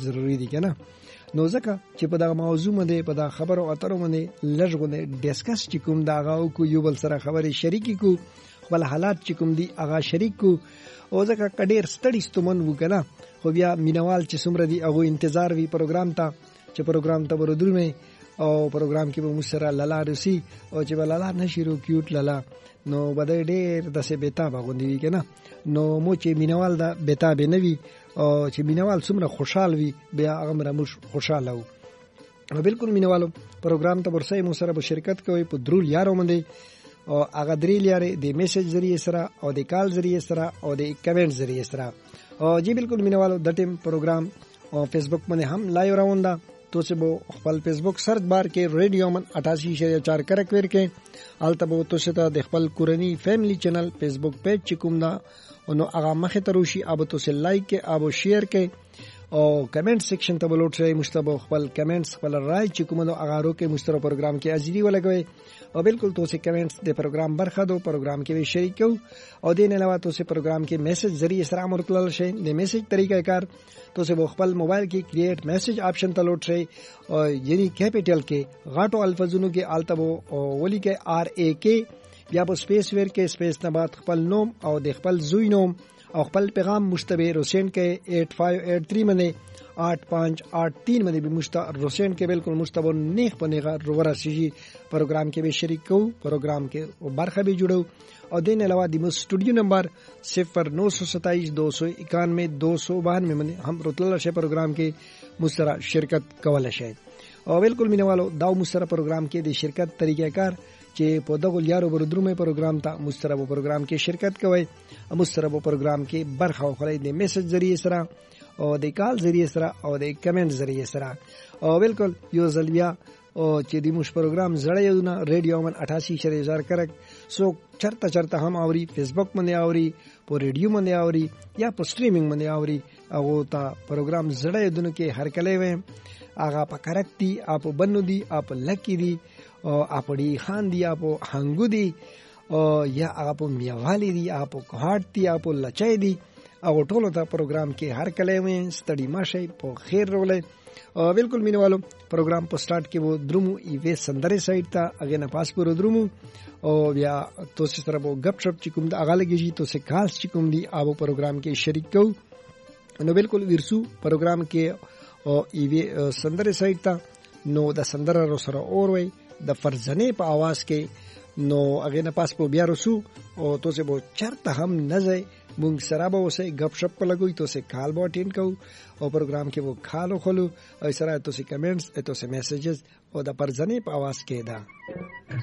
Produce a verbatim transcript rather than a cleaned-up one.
ضروری دي کنه. نو ځکه چې په دا موضوع باندې په دا خبرو اترو باندې لږغونه ډیسکس چې کوم دا غاو کو یو بل سره خبرې شریکي کو خپل حالات چې کوم دي هغه شریک کو او ځکه کډیر ستړي ستومن وکنه خو بیا مینوال چې څومره دي هغه انتظار وی پروګرام ته چې پروګرام ته ورودل او پروګرام کې به مو سره لالا روسي او چې لالا نشيرو کیوټ لالا نو بده ډېر د څه بیتا باغوندي وی کنه. نو مو چې مینوال دا بیتا به نوي او چې مینوال څومره خوشحال وي بیا هغه مرموش خوشاله وو. نو بالکل مینوالو پروګرام ته ورسې مو سره به شرکت کوي په درول یارو باندې او هغه درې لارې د میسج ذریعہ سره او د کال ذریعہ سره او د کمنټ ذریعہ سره. او جی بالکل مینوالو د ټیم پروګرام او فیسبوک باندې هم لایو راوندا تو سے بو خپل فیسبوک سرچ بار کې ریډیو من اٹھاسی اشاریه چار کرک ور کې الته بو تو سے د خپل کورنی فیملی چینل فیسبوک پیج چکم دا نو هغه مخه تروشي اب تو سے لایک کې اب شیر کې او کمنټ سیکشن ته بلوټ شي مشتبه خپل کمنټس خپل رائے چکم نو هغه رو کې مستر پروګرام کې اجری ولګوي او بالکل تو سے کمنټس د پروګرام برخه دو پروګرام کې وی شریک کو او دین علاوه تو سے پروګرام کې میسج ذریعہ سره مرتلل شي د میسج طریقہ کار تو سے خپل موبایل کې کریټ میسج آپشن ته لوټ شي او یعنی کیپټل کې غاټو الفاظونو کې التبو او ولی کې آر ا کې بیا په سپیس ور کې سپیس نه بعد خپل نوم او د خپل زوی نوم او خپل پیغام مشتبه روشن کې آठ پانچ آठ تین باندې آठ پانچ آठ تین باندې به مشتبه روشن کې بالکل مشتبه نیخ پنیغه روغرا شي پروګرام کې به شریک کو پروګرام کې برخه به جوړو او دین علاوه د مو سټوډیو نمبر صفر نو سو ستائیس دو سو اکانوے دو سو بانوے باندې هم رتل شي پروګرام کې مسترا شرکت کول شي. او بالکل مینوالو دا مسترا پروګرام کې د شرکت طریقہ کار چې په دغه لیارو بردرومه پروګرام ته مسترب پروګرام کې شرکت کوي مسترب پروګرام کې برخه خوري د میسج ذریعہ سره او د کال ذریعہ سره او د کمنټ ذریعہ سره. او بالکل یو ځلبیا او چې د موږ پروګرام زړه یونه ریډیو من اٹھاسی اشاریه چار کرک سو چرته چرته هم اوري فیسبوک باندې اوري په ریډیو باندې اوري یا په سټریمینګ باندې اوري او تا پروګرام زړه یونه کې هر کله وې هغه په کرکتی اپ بنو دي اپ لکی دي او اپړي خان دی اپو هنګو دی او یا اپو میوالی دی اپو کوهات دی اپو لچای دی او ټولو ته پروګرام کې هر کله وې ستړي ماشه په خیر رولې. او بالکل مینوالو پروګرام په سٹارټ کې وو درمو ایوه سندره سایت ته اگې نه پاس پر درمو او بیا تو سره وو غپ شپ چې کوم د اغه لګیږي تو سه خاص چې کوم دی او پروګرام کې شریک کو نو بالکل ورسو پروګرام کې او ایوه سندره سایت ته نو د سندره رو سره اور وې د فرزنه په आवाज کې نو اگې نه پاس په بیا رسو او تو سه بو چرته هم نه ځي مونږ سره به وسه غپ شپ لګوي تو سه کال به اٹینډ کو او پروګرام کې وو خالو خلو او سره تو سه کمنټس تو سه میسجز او د فرزنه په आवाज کې دا